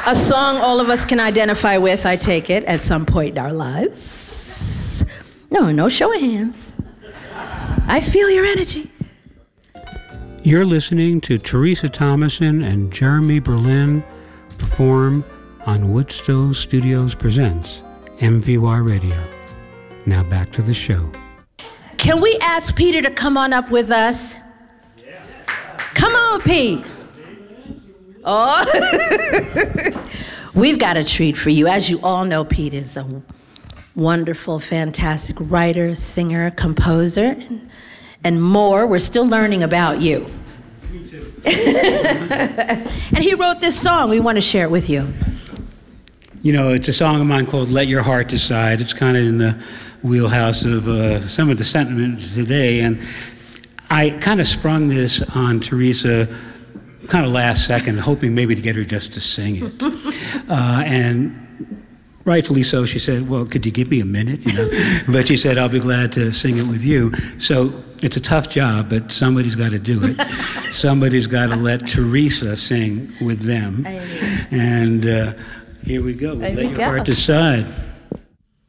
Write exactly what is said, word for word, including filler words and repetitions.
A song all of us can identify with, I take it, at some point in our lives. No, no show of hands. I feel your energy. You're listening to Teresa Thomason and Jeremy Berlin perform on Woodstow Studios Presents M V Y Radio. Now back to the show. Can we ask Peter to come on up with us? Yeah. Come on, Pete. Oh, we've got a treat for you. As you all know, Pete is a wonderful, fantastic writer, singer, composer, and, and more. We're still learning about you. Me too. And he wrote this song. We want to share it with you. You know, it's a song of mine called Let Your Heart Decide. It's kind of in the wheelhouse of uh, some of the sentiment today. And I kind of sprung this on Teresa kind of last second, hoping maybe to get her just to sing it. uh, and rightfully so, she said, well, could you give me a minute? You know? But she said, I'll be glad to sing it with you. So it's a tough job, but somebody's got to do it. Somebody's got to let Teresa sing with them. And uh, here we go. Let your heart decide.